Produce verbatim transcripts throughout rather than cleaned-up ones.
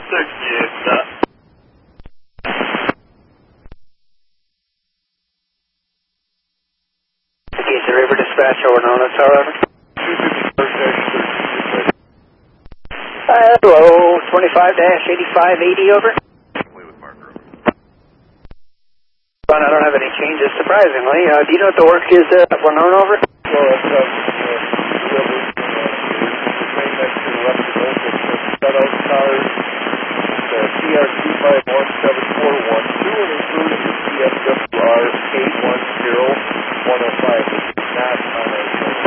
sixty-eight, stop. Casey River Dispatch, over and on us, however. Uh, hello, twenty-five dash eighty-five eighty, over. I don't have any changes, surprisingly. Uh, do you know what the work is uh, at Winona, over? Well, it's uh, uh, train next to the left of the set-out cars, the C R two five one seven four one two, and including the C F W R eight one zero one oh five. Not on our train.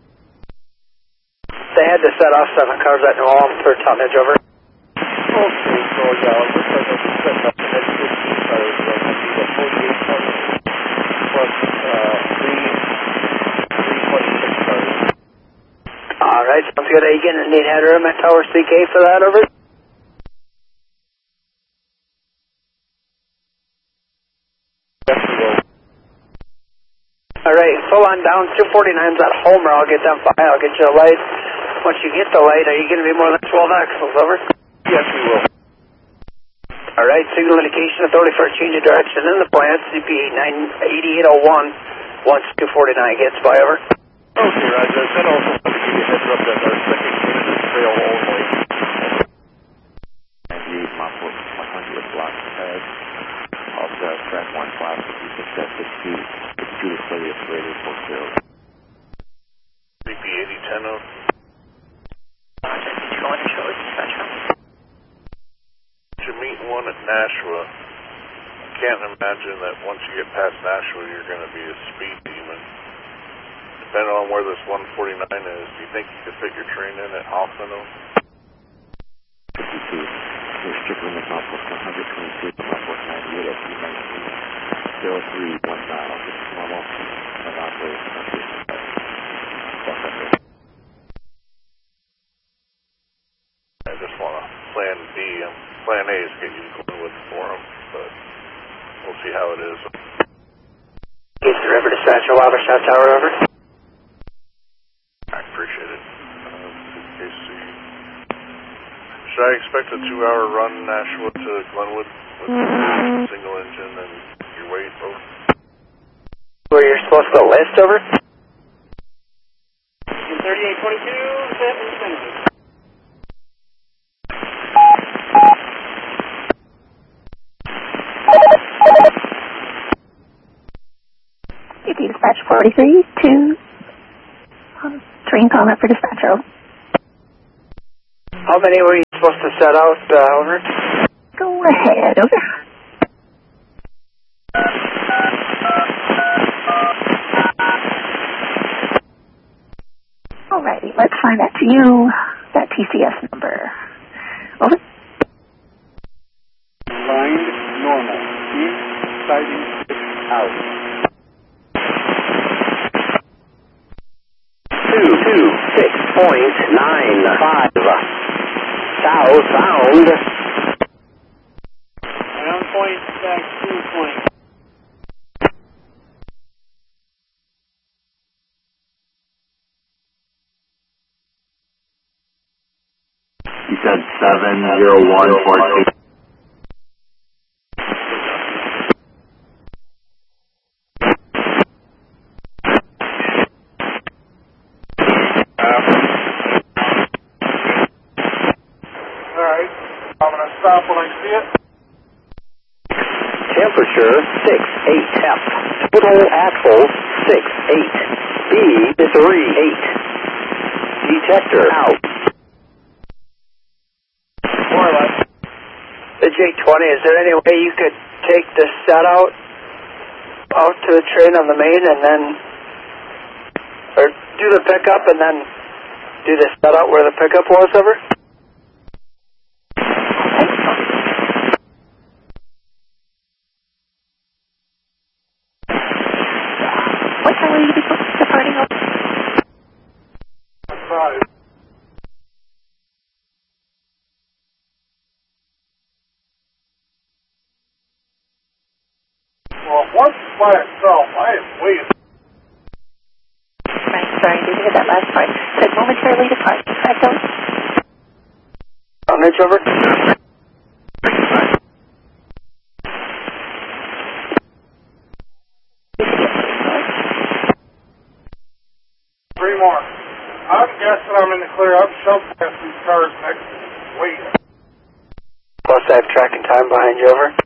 They had to set off seven cars at New Ulm for tonnage, over. Okay, so yeah, it looks like I just set up the next fifteen cars, so I can do the forty-eight tons plus uh, three, three twenty-six cars. Alright, sounds good. Are you going to need headroom at Tower C K for that, over? Yes, we will. Alright, full on down, two forty-nine's at Homer. I'll get them by. I'll get you a light. Once you get the light, are you going to be more than twelve axles, over? Yes, we will. Alright, signal indication authority for a change of direction in the plant, C P nine eighty-eight oh one, once two forty-nine gets by, over. Okay, Roger. Then also want to give you a heads up that our second Canada trail only. ninety-eight, mile one hundred block ahead of the track one class, if you think that it's due, it's due to study its radio for zero. C P eighty ten oh. Roger, did you go into show dispatch room? To meet one at Nashua, I can't imagine that once you get past Nashua, you're going to be a speed demon. Depending on where this one forty-nine is, do you think you could fit your train in at Hoffmano? fifty-two. We're strictly in the Southwest one hundred twenty-two, Southwest ninety-eight at three nineteen, zero three one nine. This is normal and operating country. I just want to plan B. Um, plan A is get you to Glenwood for them, but we'll see how it is. Casey River Dispatch, Wabash Tower, over. I appreciate it. Um, Casey. Should I expect a two-hour run Nashua to Glenwood with a single engine and your weight, over? Where you're supposed to list, over? thirty-eight twenty-two, seven U P Dispatch forty-three, two, um, train comment for dispatcher. How many were you supposed to set out, uh, over? Go ahead, over. Alrighty, let's find that to you, that T C S number. Over. Find normal. East sighting out. two two six point nine five. Southbound. Ground point, back two point. You said seven zero one four two. Stop when I see it. Temperature six eight F. Total axles six eight. Speed three eight. Detector out. More or less. The J twenty, is there any way you could take the set out out to the train on the main and then, or do the pickup and then do the set out where the pickup was, over? What time will you be departing over? Five. Well, once by itself, I am waiting. Right, sorry, didn't hear that last part. Said momentarily departing. Correct, over? Tonnage, over? anymore. I'm guessing I'm in the clear. I'm shove past these cars next to me. Wait. Plus I have track and time behind you, over.